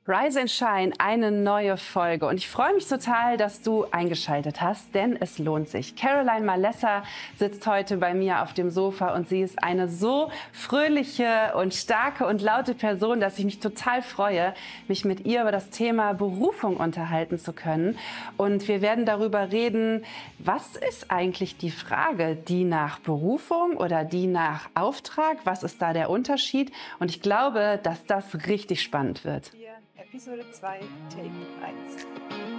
Rise and Shine, eine neue Folge. Und ich freue mich total, dass du eingeschaltet hast, denn es lohnt sich. Caroline Malessa sitzt heute bei mir auf dem Sofa und sie ist eine so fröhliche und starke und laute Person, dass ich mich total freue, mich mit ihr über das Thema Berufung unterhalten zu können. Und wir werden darüber reden, was ist eigentlich die Frage, die nach Berufung oder die nach Auftrag? Was ist da der Unterschied? Und ich glaube, dass das richtig spannend wird. Episode 2, Take 1.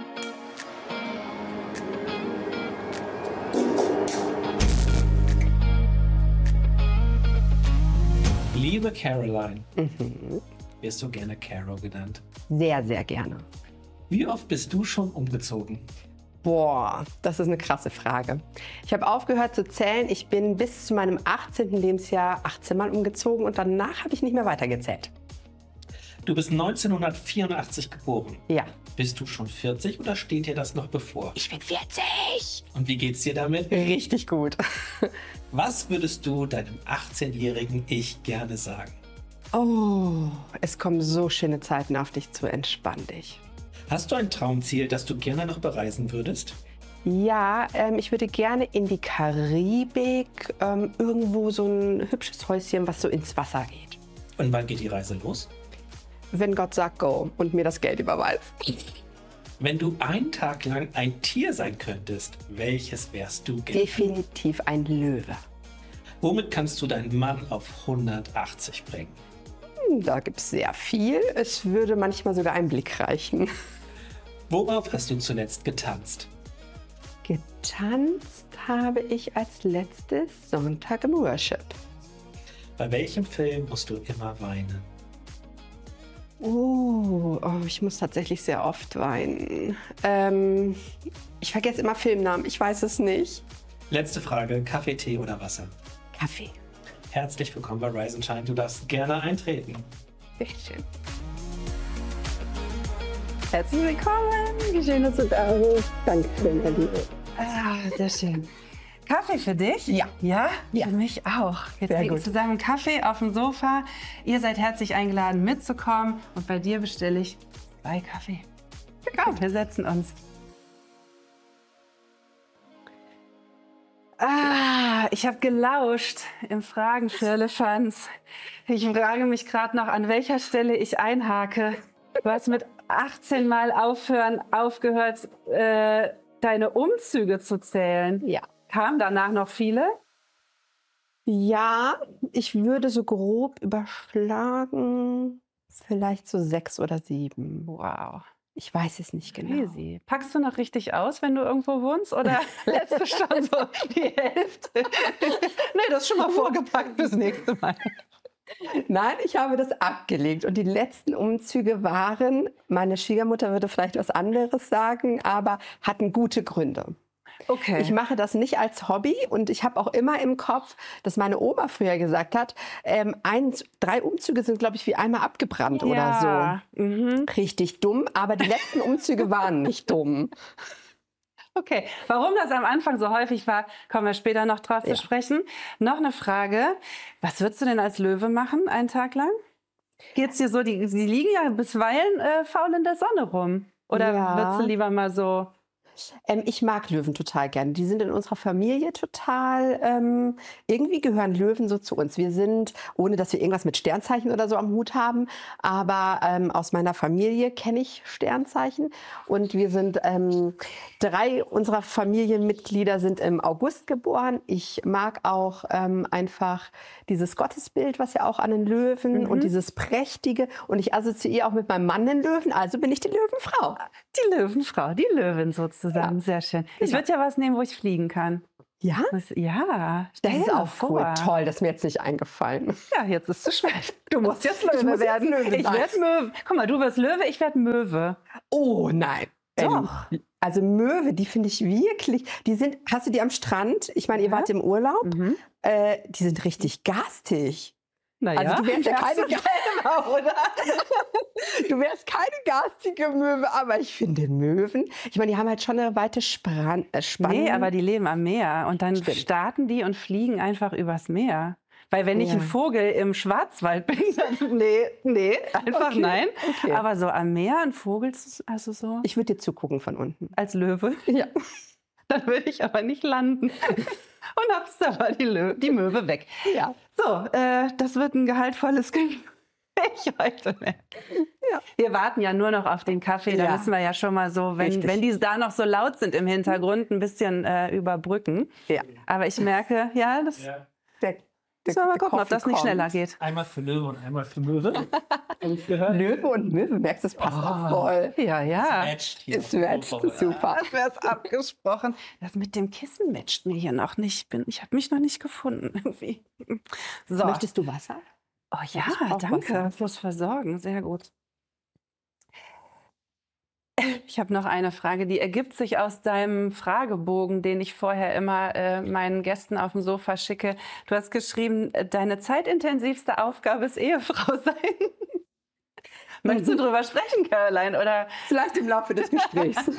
Liebe Caroline, wirst du gerne Caro genannt? Sehr, sehr gerne. Wie oft bist du schon umgezogen? Boah, das ist eine krasse Frage. Ich habe aufgehört zu zählen. Ich bin bis zu meinem 18. Lebensjahr 18 Mal umgezogen und danach habe ich nicht mehr weitergezählt. Du bist 1984 geboren. Ja. Bist du schon 40 oder steht dir das noch bevor? Ich bin 40. Und wie geht's dir damit? Richtig gut. Was würdest du deinem 18-jährigen Ich gerne sagen? Oh, es kommen so schöne Zeiten auf dich zu. Entspann dich. Hast du ein Traumziel, das du gerne noch bereisen würdest? Ja, ich würde gerne in die Karibik, irgendwo so ein hübsches Häuschen, was so ins Wasser geht. Und wann geht die Reise los? Wenn Gott sagt go und mir das Geld überweist. Wenn du einen Tag lang ein Tier sein könntest, welches wärst du gerne? Definitiv ein Löwe. Womit kannst du deinen Mann auf 180 bringen? Da gibt es sehr viel. Es würde manchmal sogar ein Blick reichen. Worauf hast du zuletzt getanzt? Getanzt habe ich als letztes Sonntag im Worship. Bei welchem Film musst du immer weinen? Oh, ich muss tatsächlich sehr oft weinen. Ich vergesse immer Filmnamen, ich weiß es nicht. Letzte Frage, Kaffee, Tee oder Wasser? Kaffee. Herzlich willkommen bei Rise and Shine. Du darfst gerne eintreten. Sehr schön. Herzlich willkommen. Wie schön, dass du da bist. Dankeschön, Herr Liebe. Sehr schön. Kaffee für dich? Ja. Ja? Ja. Für mich auch. Wir Sehr trinken gut. zusammen Kaffee auf dem Sofa. Ihr seid herzlich eingeladen, mitzukommen. Und bei dir bestelle ich 2 Kaffee. Komm, wir setzen uns. Ich habe gelauscht im Fragen für Elefants. Ich frage mich gerade noch, an welcher Stelle ich einhake. Du hast mit 18 Mal aufgehört, deine Umzüge zu zählen. Ja. Kamen danach noch viele? Ja, ich würde so grob überschlagen, vielleicht so 6 oder 7. Wow. Ich weiß es nicht genau. Crazy. Packst du noch richtig aus, wenn du irgendwo wohnst? Oder lässt du schon so die Hälfte? Nee, das ist schon mal vorgepackt fürs nächste Mal. Nein, ich habe das abgelegt. Und die letzten Umzüge waren, meine Schwiegermutter würde vielleicht was anderes sagen, aber hatten gute Gründe. Okay. Ich mache das nicht als Hobby und ich habe auch immer im Kopf, dass meine Oma früher gesagt hat, 3 Umzüge sind, glaube ich, wie einmal abgebrannt oder so. Richtig dumm, aber die letzten Umzüge waren nicht dumm. Okay, warum das am Anfang so häufig war, kommen wir später noch drauf zu sprechen. Noch eine Frage, was würdest du denn als Löwe machen, einen Tag lang? Geht's dir so, die liegen ja bisweilen faul in der Sonne rum. Oder Ja. würdest du lieber mal so... Ich mag Löwen total gern. Die sind in unserer Familie total, irgendwie gehören Löwen so zu uns. Wir sind, ohne dass wir irgendwas mit Sternzeichen oder so am Hut haben, aber aus meiner Familie kenne ich Sternzeichen. Und wir sind, 3 unserer Familienmitglieder sind im August geboren. Ich mag auch einfach dieses Gottesbild, was ja auch an den Löwen und dieses Prächtige. Und ich assoziiere auch mit meinem Mann den Löwen, also bin ich die Löwenfrau. Die Löwenfrau, die Löwin sozusagen. Sehr schön. Ich würde ja was nehmen, wo ich fliegen kann. Ja? Ja, Das stell ist dir auch cool. vor. Toll, das ist mir jetzt nicht eingefallen. Ja, jetzt ist es zu spät. Du musst jetzt Ich Löwe muss jetzt werden. Löwe Ich sein. werde Möwe. Guck mal, du wirst Löwe, ich werde Möwe. Oh nein. Doch. Also Möwe, die finde ich wirklich, die sind, hast du die am Strand? Ich meine, ihr wart im Urlaub. Die sind richtig garstig. Naja, Also du wärst ja keine selber, oder? Du wärst keine garstige Möwe, aber ich finde Möwen, ich meine, die haben halt schon eine weite Spanne. Nee, aber die leben am Meer und dann Stimmt. starten die und fliegen einfach übers Meer. Weil wenn ich ein Ja. Vogel im Schwarzwald bin, dann nee, einfach Okay, nein. okay. Aber so am Meer ein Vogel, also so Ich würde dir zugucken von unten. als Löwe, Ja. dann würde ich aber nicht landen. Und hab's aber die Möwe weg. Ja. So, das wird ein gehaltvolles Gespräch heute. Ja. Wir warten ja nur noch auf den Kaffee, da Ja. müssen wir ja schon mal so, wenn Richtig. die da noch so laut sind im Hintergrund, ein bisschen überbrücken. Ja. Aber ich merke, ja, das Ja. müssen wir mal gucken, ob Coffee das nicht kommt. schneller geht. Einmal für Löwe und einmal für Möwe. Hab ich gehört? Löwe und Möwe, merkst du, das passt auch voll. Ja, ja. Matcht hier. Es matcht super. Das wäre es abgesprochen. Das mit dem Kissen matcht mir hier noch nicht. Ich habe mich noch nicht gefunden irgendwie. So. Möchtest du Wasser? Oh ja, Ich brauch danke Wasser. fürs Versorgen. Sehr gut. Ich habe noch eine Frage, die ergibt sich aus deinem Fragebogen, den ich vorher immer meinen Gästen auf dem Sofa schicke. Du hast geschrieben, deine zeitintensivste Aufgabe ist Ehefrau sein. Möchtest du drüber sprechen, Caroline? Oder Vielleicht im Laufe des Gesprächs,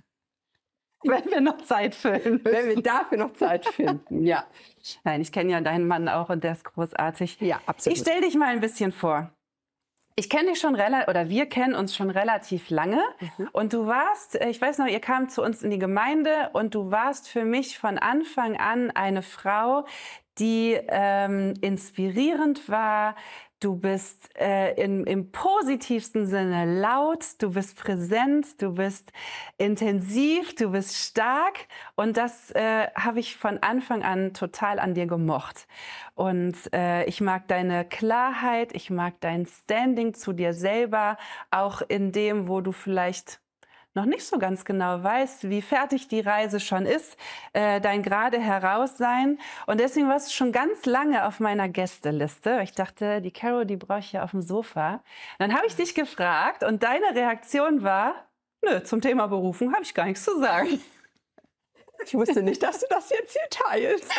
wenn wir noch Zeit füllen wenn müssen? wir dafür noch Zeit finden. Ja, Nein, ich kenne ja deinen Mann auch und der ist großartig. ja, absolut. Ich stelle dich mal ein bisschen vor. Ich kenne dich schon wir kennen uns schon relativ lange. Und du warst, ich weiß noch, ihr kamt zu uns in die Gemeinde und du warst für mich von Anfang an eine Frau, die inspirierend war. Du bist im positivsten Sinne laut, du bist präsent, du bist intensiv, du bist stark. Und das habe ich von Anfang an total an dir gemocht. Und ich mag deine Klarheit, ich mag dein Standing zu dir selber, auch in dem, wo du vielleicht noch nicht so ganz genau weißt, wie fertig die Reise schon ist, dein gerade Heraussein. Und deswegen warst du schon ganz lange auf meiner Gästeliste. Ich dachte, die Caro, die brauche ich ja auf dem Sofa. Und dann habe ich dich gefragt und deine Reaktion war, nö, zum Thema Berufung habe ich gar nichts zu sagen. Ich wusste nicht, dass du das jetzt hier teilst.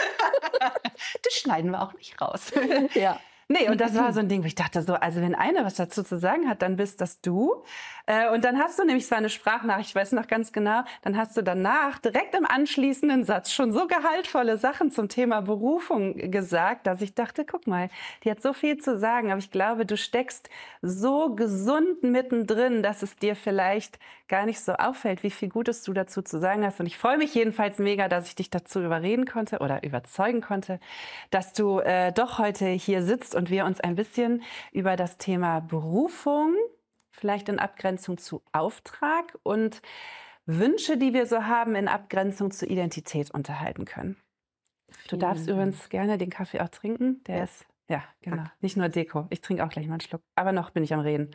Das schneiden wir auch nicht raus. Ja. Nee, und das war so ein Ding, wo ich dachte so, also wenn einer was dazu zu sagen hat, dann bist das du. Und dann hast du nämlich, es war eine Sprachnachricht, ich weiß noch ganz genau, dann hast du danach direkt im anschließenden Satz schon so gehaltvolle Sachen zum Thema Berufung gesagt, dass ich dachte, guck mal, die hat so viel zu sagen, aber ich glaube, du steckst so gesund mittendrin, dass es dir vielleicht gar nicht so auffällt, wie viel Gutes du dazu zu sagen hast. Und ich freue mich jedenfalls mega, dass ich dich dazu überreden konnte oder überzeugen konnte, dass du doch heute hier sitzt und wir uns ein bisschen über das Thema Berufung, vielleicht in Abgrenzung zu Auftrag und Wünsche, die wir so haben, in Abgrenzung zur Identität unterhalten können. Du darfst übrigens gerne den Kaffee auch trinken. Der ist, ja, genau, nicht nur Deko. Ich trinke auch gleich mal einen Schluck. Aber noch bin ich am Reden.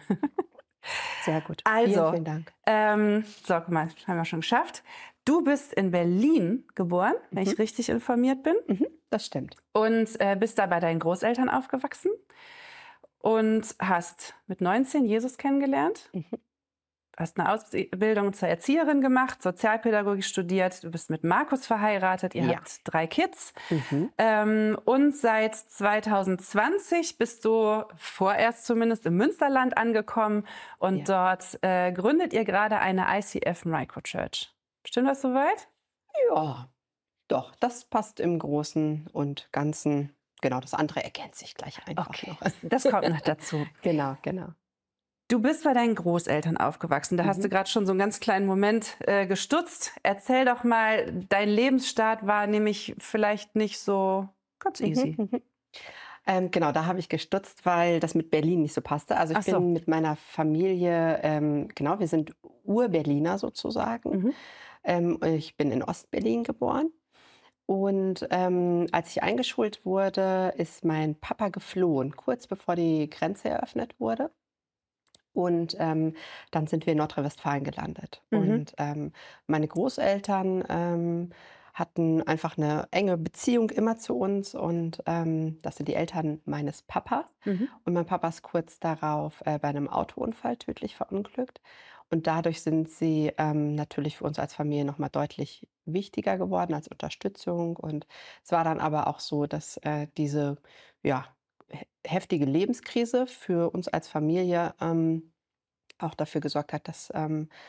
Sehr gut. Also, vielen Dank. so, guck mal, haben wir schon geschafft. Du bist in Berlin geboren, wenn ich richtig informiert bin. Das stimmt. Und bist da bei deinen Großeltern aufgewachsen und hast mit 19 Jesus kennengelernt. Hast eine Ausbildung zur Erzieherin gemacht, Sozialpädagogik studiert. Du bist mit Markus verheiratet. Ihr Ja. habt 3 Kids. Und seit 2020 bist du vorerst zumindest im Münsterland angekommen. Und dort gründet ihr gerade eine ICF Microchurch. Stimmt das soweit? Ja, doch, das passt im Großen und Ganzen. Genau, das andere ergänzt sich gleich einfach noch. Das kommt noch dazu. Genau, genau. Du bist bei deinen Großeltern aufgewachsen. Da hast du gerade schon so einen ganz kleinen Moment gestutzt. Erzähl doch mal, dein Lebensstart war nämlich vielleicht nicht so ganz easy. Genau, da habe ich gestutzt, weil das mit Berlin nicht so passte. Also ich Ach so. bin mit meiner Familie, genau, wir sind Ur-Berliner sozusagen. Ich bin in Ostberlin geboren. Und als ich eingeschult wurde, ist mein Papa geflohen, kurz bevor die Grenze eröffnet wurde. Und dann sind wir in Nordrhein-Westfalen gelandet. Und meine Großeltern hatten einfach eine enge Beziehung immer zu uns. Und das sind die Eltern meines Papas. Und mein Papa ist kurz darauf bei einem Autounfall tödlich verunglückt. Und dadurch sind sie natürlich für uns als Familie nochmal deutlich wichtiger geworden als Unterstützung. Und es war dann aber auch so, dass diese heftige Lebenskrise für uns als Familie auch dafür gesorgt hat, dass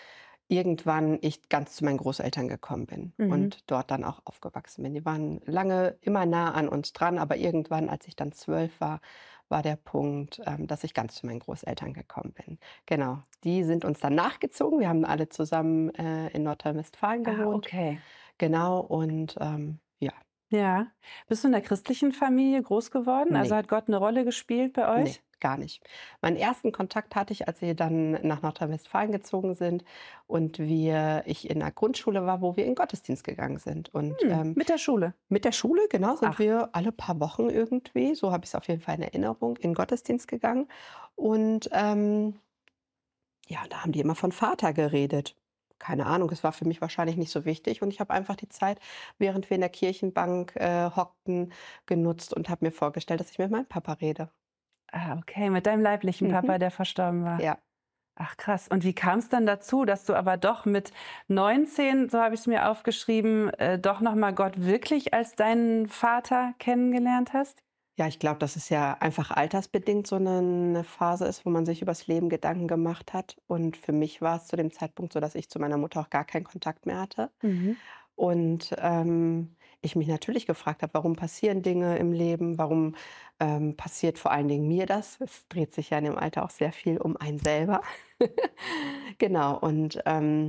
irgendwann ich ganz zu meinen Großeltern gekommen bin Mhm. und dort dann auch aufgewachsen bin. Die waren lange immer nah an uns dran, aber irgendwann, als ich dann 12 war, war der Punkt, dass ich ganz zu meinen Großeltern gekommen bin. Genau, die sind uns dann nachgezogen. Wir haben alle zusammen, in Nordrhein-Westfalen Ah, gewohnt. okay. Genau und, ja, Ja. Bist du in 'ner christlichen Familie groß geworden? Also, ne. hat Gott 'ne Rolle gespielt bei Ne, euch? gar nicht. Meinen ersten Kontakt hatte ich, als wir dann nach Nordrhein-Westfalen gezogen sind und ich in 'ner Grundschule war, wo wir in Gottesdienst gegangen sind. Und, Mit der Schule? mit der Schule, genau, sind Ach, wir alle paar Wochen irgendwie, so habe ich's auf jeden Fall in Erinnerung, in 'n Gottesdienst gegangen. Und, ja, da haben die immer von Vater geredet. Keine Ahnung, es war für mich wahrscheinlich nicht so wichtig und ich habe einfach die Zeit, während wir in der Kirchenbank, hockten, genutzt und habe mir vorgestellt, dass ich mit meinem Papa rede. okay, mit deinem leiblichen Mhm, Papa, der verstorben war. ja. Ach krass. Und wie kam's dann dazu, dass du aber doch mit 19, so habe ich's mir aufgeschrieben, doch noch mal Gott wirklich als deinen Vater kennengelernt hast? Ja, ich glaube, dass es ja einfach altersbedingt so eine Phase ist, wo man sich übers Leben Gedanken gemacht hat. Und für mich war es zu dem Zeitpunkt so, dass ich zu meiner Mutter auch gar keinen Kontakt mehr hatte. Mhm. Und, ich mich natürlich gefragt habe: „Warum passieren Dinge im Leben? Warum, passiert vor allen Dingen mir das?“ Es dreht sich ja in dem Alter auch sehr viel um einen selber. Genau, und,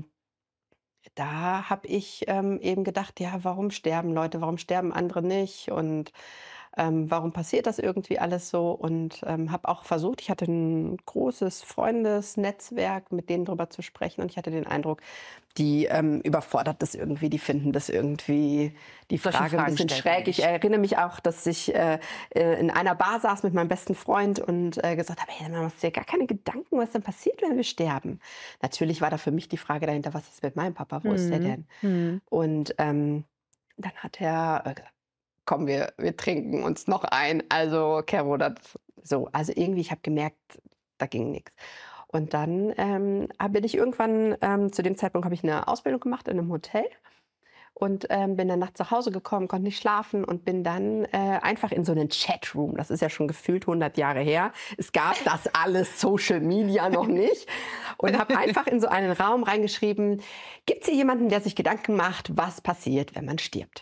da habe ich, eben gedacht: „Ja, warum sterben Leute? Warum sterben andere nicht? Und, warum passiert das irgendwie alles so?“ Und, habe auch versucht, ich hatte ein großes Freundesnetzwerk, mit denen drüber zu sprechen. Und ich hatte den Eindruck, die, überfordert das irgendwie. Die finden das irgendwie die Solche Frage ein Fragen bisschen stellt man schräg. Ich nicht. erinnere mich auch, dass ich, in einer Bar saß mit meinem besten Freund und, gesagt habe: „Hey, du machst dir gar keine Gedanken, was denn passiert, wenn wir sterben?“ Natürlich war da für mich die Frage dahinter: „Was ist mit meinem Papa? Wo ist der Mhm. denn?“ Mhm. Und, dann hat er, gesagt: „Komm, wir trinken uns noch ein. Also, Kero, das so.“ Also, irgendwie ich habe gemerkt, da ging nix. Und dann, bin ich irgendwann zu dem Zeitpunkt habe ich eine Ausbildung gemacht in einem Hotel und, bin dann nachts nach Hause gekommen, konnte nicht schlafen und bin dann, einfach in so einen Chatroom. Das ist ja schon gefühlt 100 Jahre her. Es gab das alles Social Media noch nicht und habe einfach in so einen Raum reingeschrieben: „Gibt's hier jemanden, der sich Gedanken macht, was passiert, wenn man stirbt?“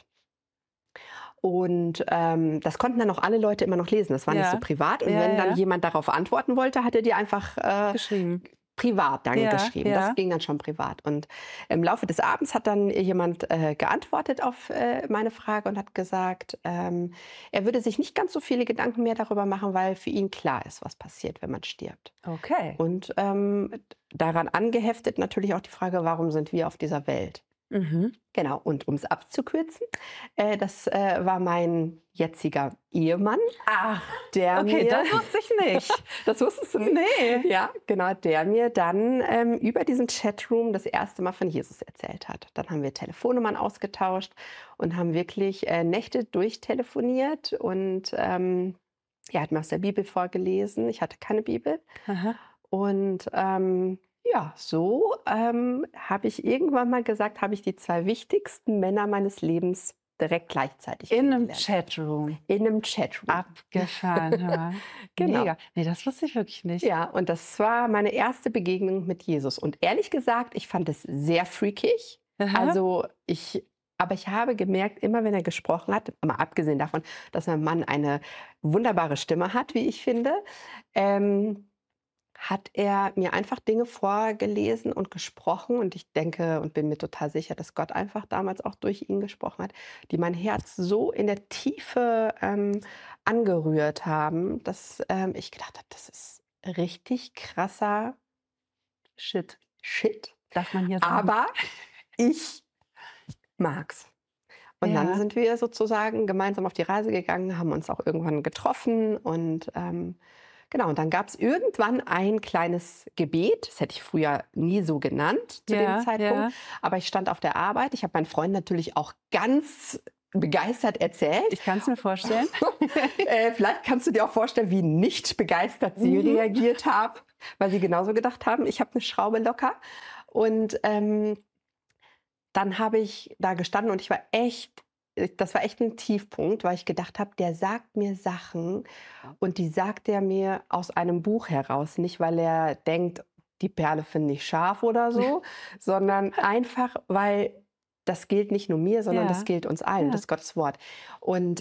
Und, das konnten dann auch alle Leute immer noch lesen. Das war nicht so Ja. privat. Und Ja, wenn dann ja. jemand darauf antworten wollte, hat er dir einfach, Geschrieben. privat dann Ja, geschrieben. Das ja. ging dann schon privat. Und im Laufe des Abends hat dann jemand, geantwortet auf, meine Frage und hat gesagt, er würde sich nicht ganz so viele Gedanken mehr darüber machen, weil für ihn klar ist, was passiert, wenn man stirbt. Okay. Und, daran angeheftet natürlich auch die Frage: „Warum sind wir auf dieser Welt?“ Mhm. Genau, und um es abzukürzen, das, war mein jetziger Ehemann, Ach, der okay, mir das wusste ich nicht. das wusstest du nicht? Ne. Ja, genau, der mir dann, über diesen Chatroom das erste Mal von Jesus erzählt hat. Dann haben wir Telefonnummern ausgetauscht und haben wirklich, Nächte durchtelefoniert und, er hat mir aus der Bibel vorgelesen. Ich hatte keine Bibel. Aha. Und, ja, so, habe ich irgendwann mal gesagt, habe ich die 2 wichtigsten Männer meines Lebens direkt gleichzeitig In 'nem kennengelernt. Chatroom. In 'nem Chatroom. Abgefahren, hör mal. Genau. Mega. Ne, das wusste ich wirklich nicht. Ja, und das war meine erste Begegnung mit Jesus. Und ehrlich gesagt, ich fand es sehr freakig. Aha. Also, aber ich habe gemerkt, immer wenn er gesprochen hat, mal abgesehen davon, dass mein Mann eine wunderbare Stimme hat, wie ich finde, ähm hat er mir einfach Dinge vorgelesen und gesprochen und ich denke und bin mir total sicher, dass Gott einfach damals auch durch ihn gesprochen hat, die mein Herz so in der Tiefe, angerührt haben, dass, ich gedacht habe: „Das ist richtig krasser Shit. Shit, Darf man hier sagen. aber ich mag's.“ Und dann Ja. sind wir sozusagen gemeinsam auf die Reise gegangen, haben uns auch irgendwann getroffen und, genau, und dann gab es irgendwann ein kleines Gebet. Das hätte ich früher nie so genannt zu dem Ja, Zeitpunkt, ja. aber ich stand auf der Arbeit. Ich habe meinen Freunden natürlich auch ganz begeistert erzählt. Ich kann's mir vorstellen. Vielleicht kannst du dir auch vorstellen, wie nicht begeistert sie Mhm. reagiert haben, weil sie genauso gedacht haben, ich habe eine Schraube locker. Und, dann habe ich da gestanden und ich war echt das war echt ein Tiefpunkt, weil ich gedacht habe, der sagt mir Sachen und die sagt er mir aus einem Buch heraus, nicht weil er denkt, die Perle finde ich scharf oder so, sondern einfach, weil das gilt nicht nur mir, sondern das Ja, gilt uns allen, ja. das ist Gottes Wort. Und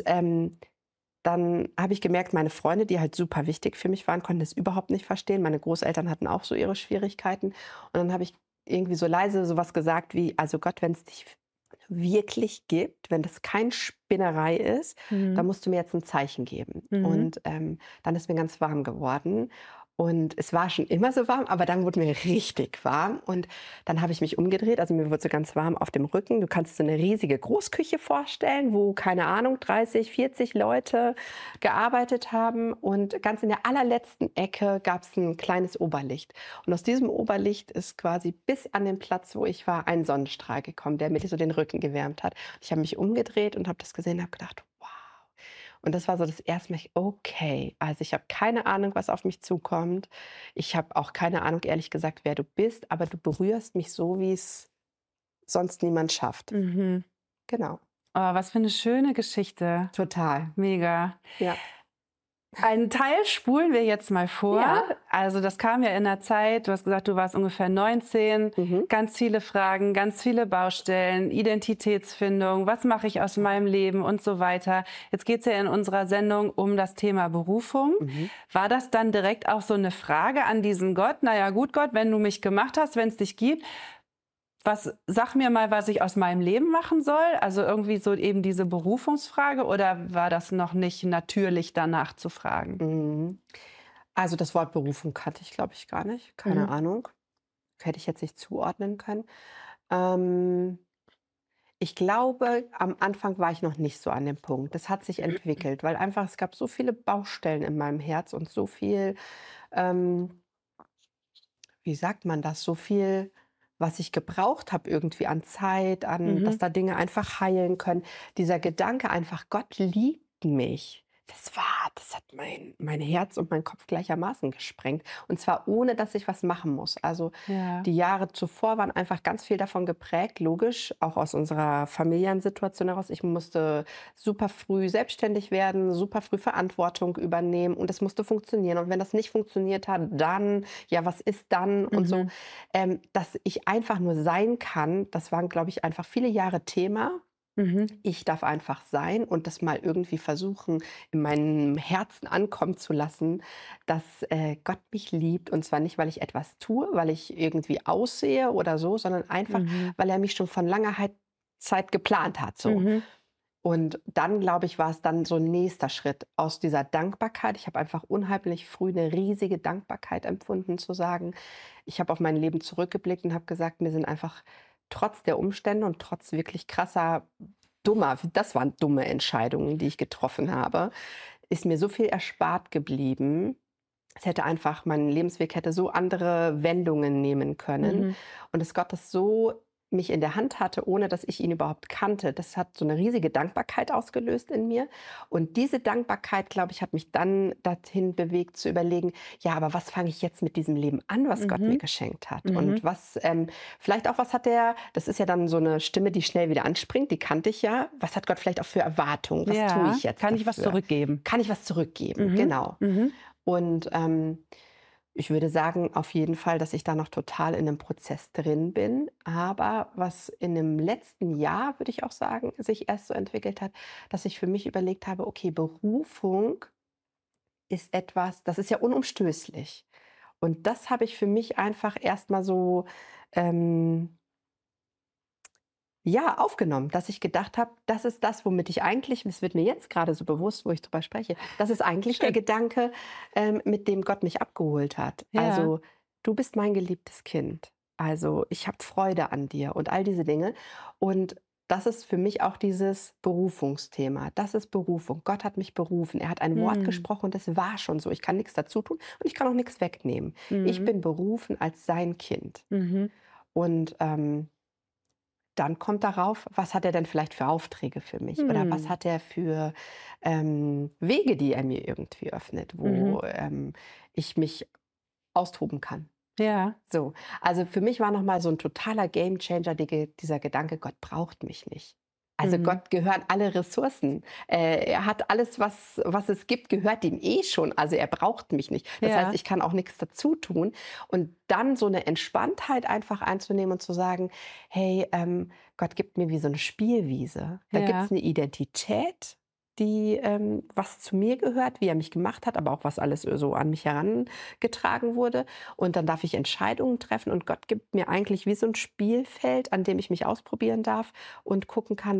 dann habe ich gemerkt, meine Freunde, die halt super wichtig für mich waren, konnten das überhaupt nicht verstehen. Meine Großeltern hatten auch so ihre Schwierigkeiten. Und dann habe ich irgendwie so leise sowas gesagt wie, also Gott, wenn es dich wirklich gibt, wenn das kein Spinnerei ist, dann Mhm. musst du mir jetzt ein Zeichen geben. Mhm. Und dann ist mir ganz warm geworden. Und es war schon immer so warm, aber dann wurde mir richtig warm. Und dann habe ich mich umgedreht, also mir wurde so ganz warm auf dem Rücken. Du kannst dir so eine riesige Großküche vorstellen, wo, keine Ahnung, 30, 40 Leute gearbeitet haben. Und ganz in der allerletzten Ecke gab es ein kleines Oberlicht. Und aus diesem Oberlicht ist quasi bis an den Platz, wo ich war, ein Sonnenstrahl gekommen, der mir so den Rücken gewärmt hat. Ich habe mich umgedreht und habe das gesehen und habe gedacht, wow. Und das war so das erste Mal, okay, also ich habe keine Ahnung, was auf mich zukommt. Ich habe auch keine Ahnung, ehrlich gesagt, wer du bist, aber du berührst mich so, wie es sonst niemand schafft. Mhm. Genau, Oh, was für eine schöne Geschichte. total. Mega. Ja. Einen Teil spulen wir jetzt mal vor. Ja. Also das kam ja in der Zeit, du hast gesagt, du warst ungefähr 19, Mhm. ganz viele Fragen, ganz viele Baustellen, Identitätsfindung, was mache ich aus meinem Leben und so weiter. Jetzt geht es ja in unserer Sendung um das Thema Berufung. Mhm. War das dann direkt auch so eine Frage an diesen Gott? Naja gut, Gott, wenn du mich gemacht hast, wenn es dich gibt, sag mir mal, was ich aus meinem Leben machen soll? Also irgendwie so eben diese Berufungsfrage, oder war das noch nicht natürlich danach zu fragen? Mhm. Also das Wort Berufung kannte ich, glaube ich, gar nicht. Keine Mhm. Ahnung. Hätte ich jetzt nicht zuordnen können. Ähm, Ich glaube, am Anfang war ich noch nicht so an dem Punkt. Das hat sich entwickelt, weil einfach es gab so viele Baustellen in meinem Herz und so viel, ähm, wie sagt man das, so viel, was ich gebraucht habe irgendwie an Zeit, an dass Mhm. da Dinge einfach heilen können. Dieser Gedanke einfach, Gott liebt mich. Das hat mein Herz und mein Kopf gleichermaßen gesprengt. Und zwar ohne, dass ich was machen muss. Also Ja. die Jahre zuvor waren einfach ganz viel davon geprägt, logisch, auch aus unserer Familiensituation heraus. Ich musste super früh selbstständig werden, super früh Verantwortung übernehmen und es musste funktionieren. Und wenn das nicht funktioniert hat, dann, ja, was ist dann und so. Mhm. Dass ich einfach nur sein kann, das waren, glaube ich, einfach viele Jahre Thema. Mhm. Ich darf einfach sein und das mal irgendwie versuchen, in meinem Herzen ankommen zu lassen, dass Gott mich liebt. Und zwar nicht, weil ich etwas tue, weil ich irgendwie aussehe oder so, sondern einfach, Mhm. weil er mich schon von langer Zeit geplant hat. So. Mhm. Und dann, glaube ich, war es dann so ein nächster Schritt aus dieser Dankbarkeit. Ich habe einfach unheimlich früh eine riesige Dankbarkeit empfunden, zu sagen, ich habe auf mein Leben zurückgeblickt und habe gesagt, mir sind einfach trotz der Umstände und trotz wirklich krasser, das waren dumme Entscheidungen, die ich getroffen habe, ist mir so viel erspart geblieben. Es hätte einfach mein Lebensweg hätte so andere Wendungen nehmen können. Mhm. Und dass Gott das so mich in der Hand hatte, ohne dass ich ihn überhaupt kannte, das hat so eine riesige Dankbarkeit ausgelöst in mir. Und diese Dankbarkeit, glaube ich, hat mich dann dahin bewegt zu überlegen, ja, aber was fange ich jetzt mit diesem Leben an, was Gott mir Mhm. geschenkt hat? Und Mhm. was, vielleicht auch, was hat das ist ja dann so eine Stimme, die schnell wieder anspringt, die kannte ich ja. Was hat Gott vielleicht auch für Erwartungen? Was tue Ja, ich jetzt kann ich was dafür? zurückgeben? Kann ich was zurückgeben? Mhm. Genau. Mhm. Und ich würde sagen, auf jeden Fall, dass ich da noch total in einem Prozess drin bin. Aber was in dem letzten Jahr, würde ich auch sagen, sich erst so entwickelt hat, dass ich für mich überlegt habe, okay, Berufung ist etwas, das ist ja unumstößlich. Und das habe ich für mich einfach erst mal so, ähm, ja, aufgenommen, dass ich gedacht habe, das ist das, womit ich eigentlich, das wird mir jetzt gerade so bewusst, wo ich drüber spreche, das ist eigentlich der Schön. Gedanke, mit dem Gott mich abgeholt hat. Ja. Also, du bist mein geliebtes Kind. Also, ich habe Freude an dir und all diese Dinge. Und das ist für mich auch dieses Berufungsthema. Das ist Berufung. Gott hat mich berufen. Er hat ein Wort Mhm. gesprochen und das war schon so. Ich kann nichts dazu tun und ich kann auch nichts wegnehmen. Ich Mhm. bin berufen als sein Kind. Mhm. Und dann kommt darauf, was hat er denn vielleicht für Aufträge für mich? Oder was Mhm. hat er für Wege, die er mir irgendwie öffnet, Mhm. wo ich mich austoben kann. Ja. So, also für mich war noch mal so ein totaler Gamechanger dieser Gedanke, Gott braucht mich nicht. Also Gott gehören alle Ressourcen. Er hat alles, was es gibt, gehört ihm eh schon. Also er braucht mich nicht. Das Ja. heißt, ich kann auch nichts dazu tun. Und dann so eine Entspanntheit einfach einzunehmen und zu sagen, hey, Gott gibt mir wie so eine Spielwiese. Da Ja. gibt es eine Identität, die was zu mir gehört, wie er mich gemacht hat, aber auch was alles so an mich herangetragen wurde. Und dann darf ich Entscheidungen treffen und Gott gibt mir eigentlich wie so ein Spielfeld, an dem ich mich ausprobieren darf und gucken kann,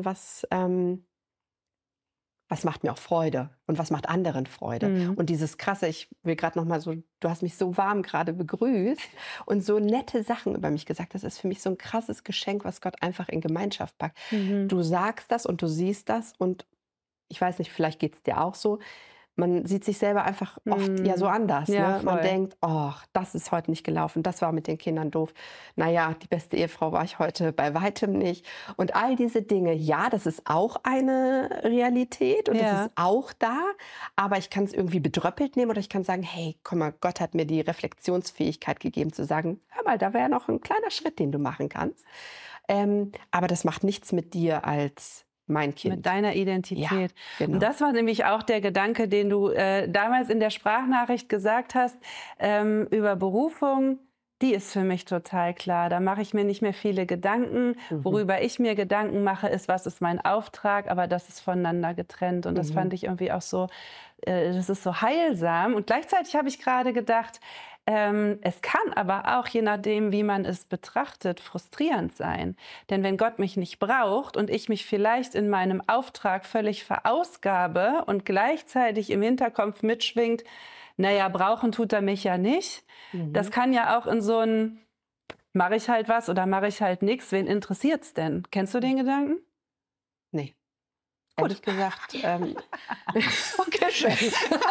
was macht mir auch Freude und was macht anderen Freude. Mhm. Und dieses Krasse, ich will gerade noch mal so, du hast mich so warm gerade begrüßt und so nette Sachen über mich gesagt. Das ist für mich so ein krasses Geschenk, was Gott einfach in Gemeinschaft packt. Mhm. Du sagst das und du siehst das und ich weiß nicht, vielleicht geht es dir auch so. Man sieht sich selber einfach oft ja so anders. Ja, Ne? Man voll. denkt, oh, das ist heute nicht gelaufen, das war mit den Kindern doof. Naja, die beste Ehefrau war ich heute bei weitem nicht. Und all diese Dinge, ja, das ist auch eine Realität und Ja. das ist auch da. Aber ich kann es irgendwie bedröppelt nehmen oder ich kann sagen, hey, guck mal, Gott hat mir die Reflexionsfähigkeit gegeben, zu sagen, hör mal, da wäre noch ein kleiner Schritt, den du machen kannst. Aber das macht nichts mit dir als mein Kind. Mit deiner Identität. genau. Und das war nämlich auch der Gedanke, den du damals in der Sprachnachricht gesagt hast, über Berufung. Die ist für mich total klar. Da mache ich mir nicht mehr viele Gedanken. Worüber ich mir Gedanken mache, ist, was ist mein Auftrag, aber das ist voneinander getrennt. Und das fand ich irgendwie auch so, das ist so heilsam. Und gleichzeitig habe ich gerade gedacht, es kann aber auch, je nachdem, wie man es betrachtet, frustrierend sein. Denn wenn Gott mich nicht braucht und ich mich vielleicht in meinem Auftrag völlig verausgabe und gleichzeitig im Hinterkopf mitschwingt, naja, brauchen tut er mich ja nicht. Das kann ja auch in so ein, mache ich halt was oder mache ich halt nichts, wen interessiert's denn? Kennst du den Gedanken? Nee. Gut. Ehrlich gesagt, okay, schön.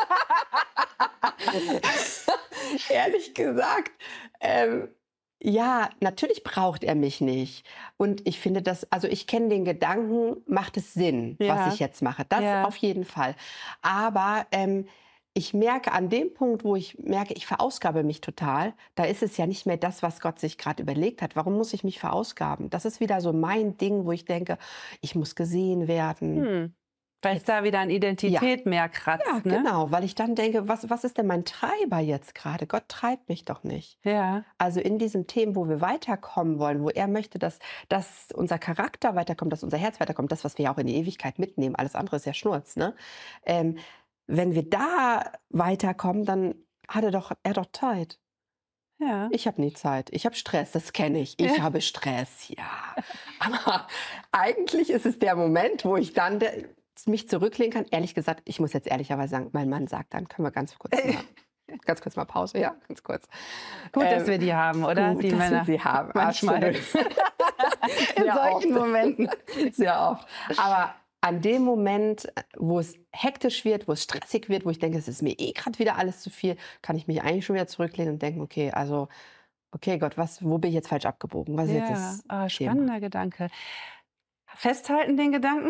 Ehrlich gesagt, ja, natürlich braucht er mich nicht. Und ich finde das, also ich kenne den Gedanken, macht es Sinn, Ja. was ich jetzt mache. Das Ja. auf jeden Fall. Aber ich merke an dem Punkt, wo ich merke, ich verausgabe mich total, da ist es ja nicht mehr das, was Gott sich gerade überlegt hat. Warum muss ich mich verausgaben? Das ist wieder so mein Ding, wo ich denke, ich muss gesehen werden. Weil es da wieder an Identität mehr kratzt. Ja, Ne? genau, weil ich dann denke, was ist denn mein Treiber jetzt gerade? Gott treibt mich doch nicht. Ja. Also in diesen Themen, wo wir weiterkommen wollen, wo er möchte, dass unser Charakter weiterkommt, dass unser Herz weiterkommt, das, was wir ja auch in die Ewigkeit mitnehmen, alles andere ist ja Schnurz. Ne? Wenn wir da weiterkommen, dann hat er doch Zeit. Ja. Ich habe nie Zeit. Ich habe Stress, das kenne ich. Ich habe Stress, ja. Aber eigentlich ist es der Moment, wo ich dann mich zurücklehnen kann. Ehrlich gesagt, ich muss jetzt ehrlicherweise sagen, mein Mann sagt dann, können wir ganz kurz mal Pause, ja, ganz kurz. Gut, dass wir die haben, oder? Gut, Die dass Männer. wir sie haben. Manchmal. Absolut. In Sehr solchen oft. Momenten. Sehr oft. Aber an dem Moment, wo es hektisch wird, wo es stressig wird, wo ich denke, es ist mir eh gerade wieder alles zu viel, kann ich mich eigentlich schon wieder zurücklehnen und denken, okay, Gott, wo bin ich jetzt falsch abgebogen? Was ist jetzt Ja, das Thema? spannender Gedanke. Festhalten den Gedanken?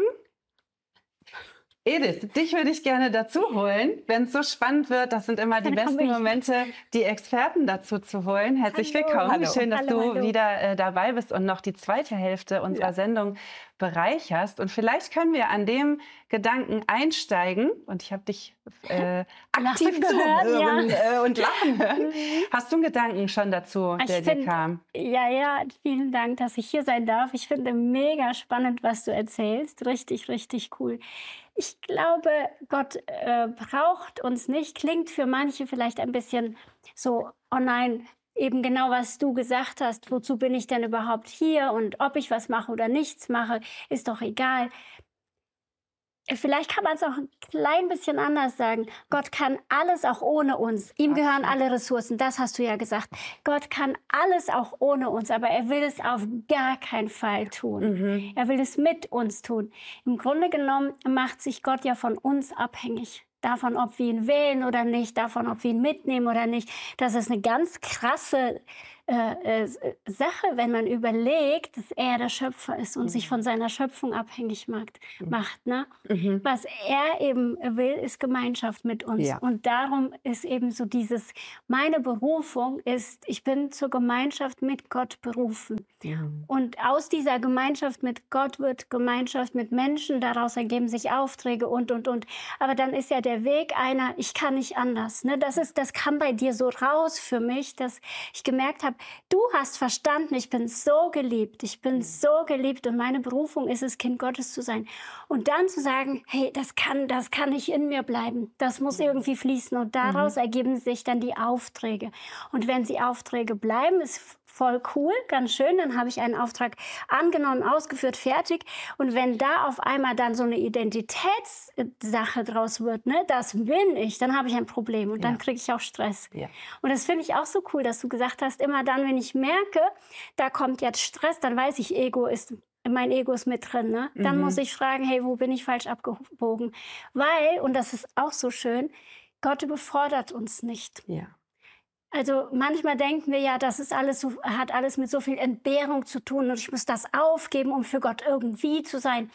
Edith, dich würde ich gerne dazu holen, wenn es so spannend wird. Das sind immer die Dann komm besten ich. Momente, die Experten dazu zu holen. Herzlich Hallo. willkommen. Hallo. Schön, dass Hallo, du hallo. wieder dabei bist und noch die zweite Hälfte unserer Sendung bereicherst. Und vielleicht können wir an dem Gedanken einsteigen. Und ich habe dich aktiv gehört, zuhören und lachen hören. Hast du einen Gedanken schon dazu, Ich der dir find- kam? Ja, vielen Dank, dass ich hier sein darf. Ich finde mega spannend, was du erzählst. Richtig, richtig cool. Ich glaube, Gott braucht uns nicht. Klingt für manche vielleicht ein bisschen so, oh nein, eben genau, was du gesagt hast. Wozu bin ich denn überhaupt hier? Und ob ich was mache oder nichts mache, ist doch egal. Vielleicht kann man es auch ein klein bisschen anders sagen. Gott kann alles auch ohne uns. Ihm gehören alle Ressourcen, das hast du ja gesagt. Gott kann alles auch ohne uns, aber er will es auf gar keinen Fall tun. Er will es mit uns tun. Im Grunde genommen macht sich Gott ja von uns abhängig. Davon, ob wir ihn wählen oder nicht, davon, ob wir ihn mitnehmen oder nicht. Das ist eine ganz krasse Sache, wenn man überlegt, dass er der Schöpfer ist und sich von seiner Schöpfung abhängig macht. Ne? Was er eben will, ist Gemeinschaft mit uns. Ja. Und darum ist eben so meine Berufung ist, ich bin zur Gemeinschaft mit Gott berufen. Und aus dieser Gemeinschaft mit Gott wird Gemeinschaft mit Menschen, daraus ergeben sich Aufträge und. Aber dann ist ja der Weg einer, ich kann nicht anders. Ne? Das kam bei dir so raus für mich, dass ich gemerkt habe, du hast verstanden, ich bin so geliebt und meine Berufung ist es, Kind Gottes zu sein. Und dann zu sagen, hey, das kann nicht in mir bleiben, das muss irgendwie fließen und daraus ergeben sich dann die Aufträge. Und wenn sie Aufträge bleiben, ist voll cool, ganz schön, dann habe ich einen Auftrag angenommen, ausgeführt, fertig. Und wenn da auf einmal dann so eine Identitätssache draus wird, ne, das bin ich, dann habe ich ein Problem und dann kriege ich auch Stress. Ja. Und das finde ich auch so cool, dass du gesagt hast, immer dann, wenn ich merke, da kommt jetzt Stress, dann weiß ich, mein Ego ist mit drin. Ne? Dann muss ich fragen, hey, wo bin ich falsch abgebogen? Weil, und das ist auch so schön, Gott überfordert uns nicht. Ja. Also manchmal denken wir ja, das ist hat alles mit so viel Entbehrung zu tun und ich muss das aufgeben, um für Gott irgendwie zu sein.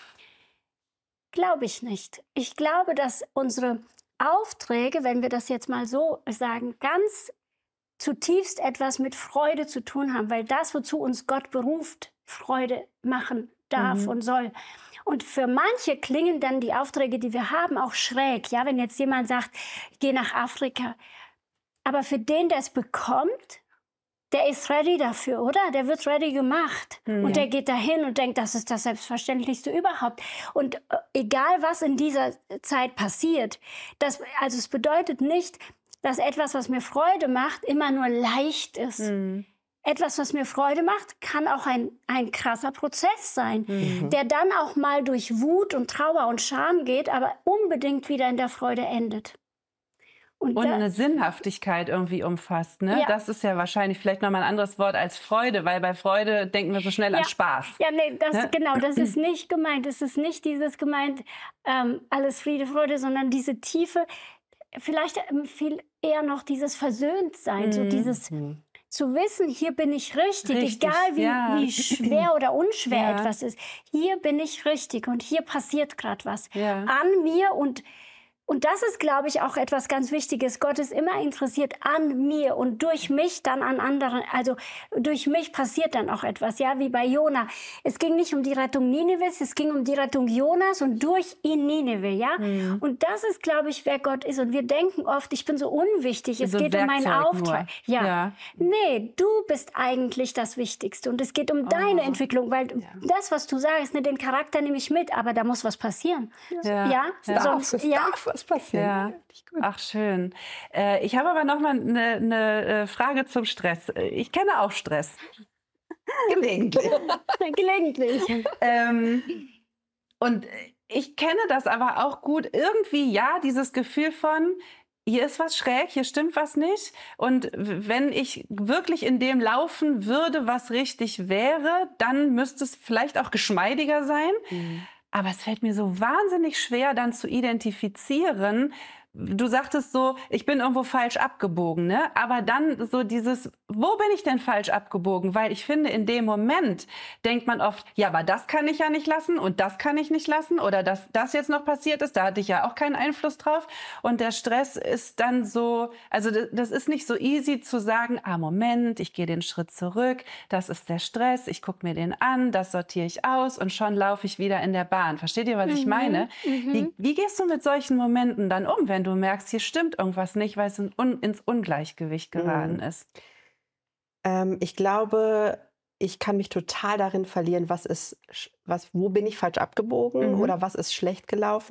Glaube ich nicht. Ich glaube, dass unsere Aufträge, wenn wir das jetzt mal so sagen, ganz zutiefst etwas mit Freude zu tun haben, weil das, wozu uns Gott beruft, Freude machen darf und soll. Und für manche klingen dann die Aufträge, die wir haben, auch schräg. Ja, wenn jetzt jemand sagt, ich gehe nach Afrika. Aber für den, der es bekommt, der ist ready dafür, oder? Der wird ready gemacht. Und der geht dahin und denkt, das ist das Selbstverständlichste überhaupt. Und egal, was in dieser Zeit passiert, es bedeutet nicht, dass etwas, was mir Freude macht, immer nur leicht ist. Etwas, was mir Freude macht, kann auch ein krasser Prozess sein, der dann auch mal durch Wut und Trauer und Scham geht, aber unbedingt wieder in der Freude endet. Und eine Sinnhaftigkeit irgendwie umfasst. Ne? Ja. Das ist ja wahrscheinlich vielleicht nochmal ein anderes Wort als Freude, weil bei Freude denken wir so schnell an Spaß. Ja, nee, genau, das ist nicht gemeint. Es ist nicht dieses gemeint, alles Friede, Freude, sondern diese tiefe, vielleicht viel eher noch dieses Versöhntsein, so dieses zu wissen, hier bin ich richtig, egal wie schwer oder unschwer etwas ist. Hier bin ich richtig und hier passiert gerade was an mir und das ist, glaube ich, auch etwas ganz Wichtiges. Gott ist immer interessiert an mir und durch mich dann an anderen. Also durch mich passiert dann auch etwas, ja, wie bei Jona. Es ging nicht um die Rettung Ninives, es ging um die Rettung Jonas und durch ihn Nineve, ja. Und das ist, glaube ich, wer Gott ist. Und wir denken oft, ich bin so unwichtig, es geht um meinen Auftrag. Ja. Nee, du bist eigentlich das Wichtigste und es geht um deine Entwicklung, weil das, was du sagst, ne, den Charakter nehme ich mit, aber da muss was passieren. Sonst darf was passieren. Ja. Ach, schön. Ich habe aber noch mal eine Frage zum Stress. Ich kenne auch Stress. Gelegentlich. Gelegentlich. Und ich kenne das aber auch gut. Irgendwie, ja, dieses Gefühl von, hier ist was schräg, hier stimmt was nicht. Und wenn ich wirklich in dem laufen würde, was richtig wäre, dann müsste es vielleicht auch geschmeidiger sein. Aber es fällt mir so wahnsinnig schwer, dann zu identifizieren. Du sagtest so, ich bin irgendwo falsch abgebogen, ne? Aber dann so dieses, wo bin ich denn falsch abgebogen? Weil ich finde, in dem Moment denkt man oft, ja, aber das kann ich ja nicht lassen und das kann ich nicht lassen oder dass das jetzt noch passiert ist, da hatte ich ja auch keinen Einfluss drauf. Und der Stress ist dann so, also das ist nicht so easy zu sagen, Moment, ich gehe den Schritt zurück, das ist der Stress, ich gucke mir den an, das sortiere ich aus und schon laufe ich wieder in der Bahn. Versteht ihr, was ich meine? Wie gehst du mit solchen Momenten dann um, wenn du merkst, hier stimmt irgendwas nicht, weil es ins Ungleichgewicht geraten ist? Ich glaube, ich kann mich total darin verlieren, wo bin ich falsch abgebogen oder was ist schlecht gelaufen.